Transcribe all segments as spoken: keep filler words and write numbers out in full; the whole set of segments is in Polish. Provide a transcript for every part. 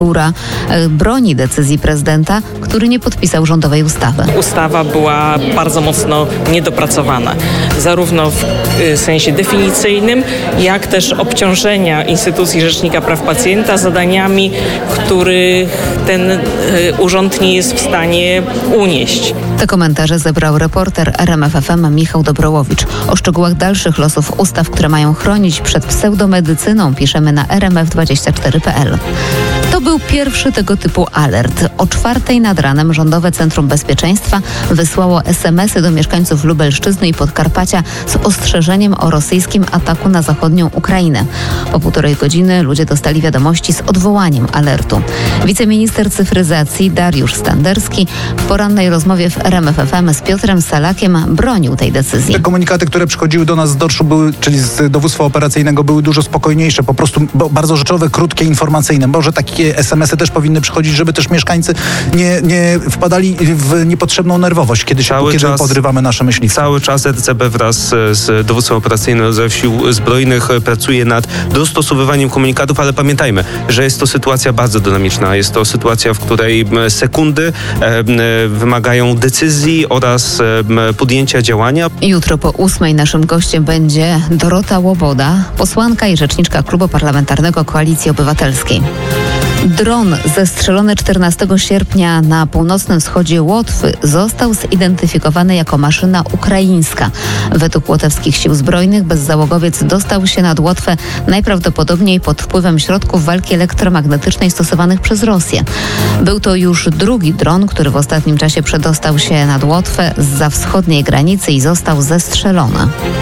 Ura broni decyzji prezydenta, który nie podpisał rządowej ustawy. Ustawa była bardzo mocno niedopracowana, zarówno w sensie definicyjnym, jak też obciążenia instytucji Rzecznika Praw Pacjenta zadaniami, których ten urząd nie jest w stanie unieść. Te komentarze zebrał reporter R M F F M Michał Dobrołowicz. O szczegółach dalszych losów ustaw, które mają chronić przed pseudomedycyną, piszemy na r m f dwadzieścia cztery kropka p l. To był pierwszy tego typu alert. O czwartej nad ranem Rządowe Centrum Bezpieczeństwa wysłało es em esy do mieszkańców Lubelszczyzny i Podkarpacia z ostrzeżeniem o rosyjskim ataku na zachodnią Ukrainę. Po półtorej godziny ludzie dostali wiadomości z odwołaniem alertu. Wiceminister cyfryzacji Dariusz Standerski w porannej rozmowie w R M F F M z Piotrem Salakiem bronił tej decyzji. Te komunikaty, które przychodziły do nas z dorszu, były, czyli z dowództwa operacyjnego, były dużo spokojniejsze, po prostu bardzo rzeczowe, krótkie, informacyjne. Może takie es em esy też powinny przychodzić, żeby też mieszkańcy nie, nie wpadali w niepotrzebną nerwowość, kiedy, się, kiedy czas, podrywamy nasze myśliwce. Cały czas R C B wraz z dowództwem operacyjnym Rezerw Sił Zbrojnych pracuje nad dostosowywaniem komunikatów, ale pamiętajmy, że jest to sytuacja bardzo dynamiczna. Jest to sytuacja, w której sekundy e, wymagają decyzji oraz e, podjęcia działania. Jutro po ósmej naszym gościem będzie Dorota Łoboda, posłanka i rzeczniczka Klubu Parlamentarnego Koalicji Obywatelskiej. Dron zestrzelony czternastego sierpnia na północnym wschodzie Łotwy został zidentyfikowany jako maszyna ukraińska. Według łotewskich sił zbrojnych bezzałogowiec dostał się nad Łotwę najprawdopodobniej pod wpływem środków walki elektromagnetycznej stosowanych przez Rosję. Był to już drugi dron, który w ostatnim czasie przedostał się nad Łotwę zza wschodniej granicy i został zestrzelony.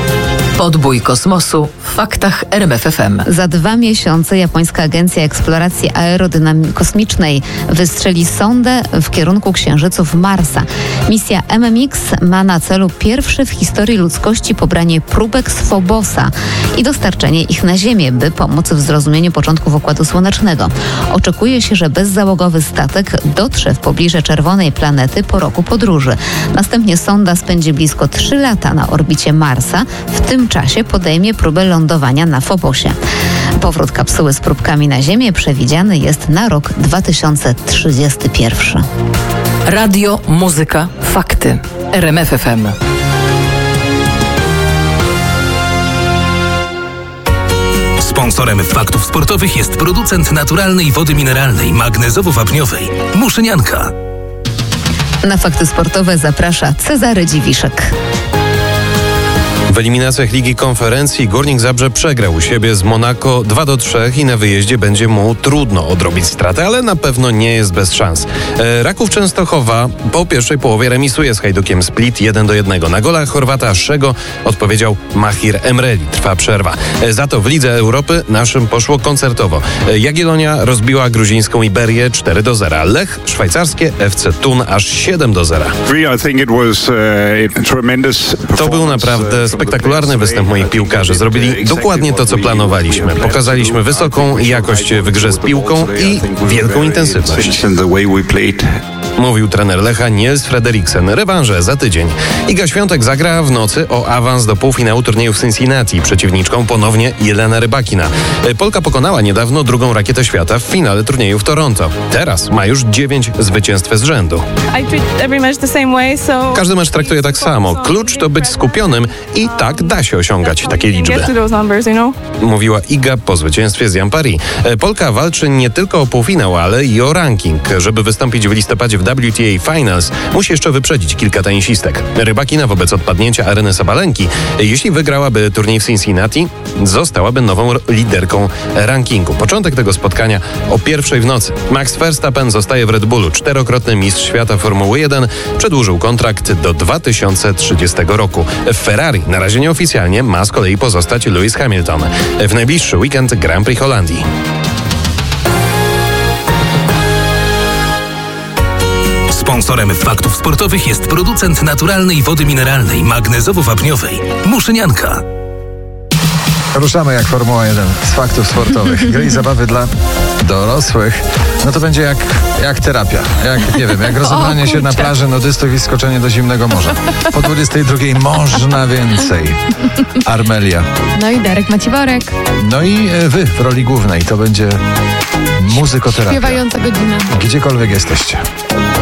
Podbój kosmosu w faktach R M F F M. Za dwa miesiące japońska Agencja Eksploracji Aerodynamii Kosmicznej wystrzeli sondę w kierunku księżyców Marsa. Misja M M X ma na celu pierwsze w historii ludzkości pobranie próbek z Phobosa i dostarczenie ich na Ziemię, by pomóc w zrozumieniu początków Układu Słonecznego. Oczekuje się, że bezzałogowy statek dotrze w pobliże czerwonej planety po roku podróży. Następnie sonda spędzi blisko trzy lata na orbicie Marsa. W tym czasie podejmie próbę lądowania na Phobosie. Powrót kapsuły z próbkami na Ziemię przewidziany jest na rok dwa tysiące trzydziesty pierwszy. Radio, muzyka, fakty. R M F F M. Sponsorem faktów sportowych jest producent naturalnej wody mineralnej magnezowo-wapniowej Muszynianka. Na fakty sportowe zaprasza Cezary Dziwiszek. W eliminacjach Ligi Konferencji Górnik Zabrze przegrał u siebie z Monako dwa do trzech i na wyjeździe będzie mu trudno odrobić stratę, ale na pewno nie jest bez szans. E, Raków Częstochowa po pierwszej połowie remisuje z Hajdukiem Split jeden do jednego. Na gola Chorwata Szego odpowiedział Mahir Emreli. Trwa przerwa. E, za to w Lidze Europy naszym poszło koncertowo. E, Jagiellonia rozbiła gruzińską Iberię cztery do zera. Lech szwajcarskie F C Thun aż siedem do zera. To był naprawdę spektakularny występ moich piłkarzy. Zrobili dokładnie to, co planowaliśmy. Pokazaliśmy wysoką jakość w grze z piłką i wielką intensywność. Mówił trener Lecha Niels Frederiksen. Rewanże za tydzień. Iga Świątek zagra w nocy o awans do półfinału turnieju w Cincinnati. Przeciwniczką ponownie Jelena Rybakina. Polka pokonała niedawno drugą rakietę świata w finale turnieju w Toronto. Teraz ma już dziewięć zwycięstw z rzędu. Każdy mecz traktuje tak samo. Klucz to być skupionym i tak da się osiągać takie liczby. Mówiła Iga po zwycięstwie z Jan Paris. Polka walczy nie tylko o półfinał, ale i o ranking. Żeby wystąpić w listopadzie w W T A Finals, musi jeszcze wyprzedzić kilka tenisistek. Rybakina wobec odpadnięcia Areny Sabalenki, jeśli wygrałaby turniej w Cincinnati, zostałaby nową liderką rankingu. Początek tego spotkania o pierwszej w nocy. Max Verstappen zostaje w Red Bullu. Czterokrotny mistrz świata Formuły jeden przedłużył kontrakt do dwa tysiące trzydziestego roku. W Ferrari na razie nieoficjalnie ma z kolei pozostać Lewis Hamilton. W najbliższy weekend Grand Prix Holandii. Sponsorem faktów sportowych jest producent naturalnej wody mineralnej magnezowo-wapniowej Muszynianka. Ruszamy jak Formuła jeden z faktów sportowych. Gry i zabawy dla dorosłych. No to będzie jak, jak terapia. Jak, nie wiem, jak rozebranie się na plaży nudystów i skoczenie do zimnego morza. Po dwudziestej drugiej można więcej. Armelia. No i Darek Maciworek. No i wy w roli głównej. To będzie muzykoterapia. Śpiewająca godzina. Gdziekolwiek jesteście.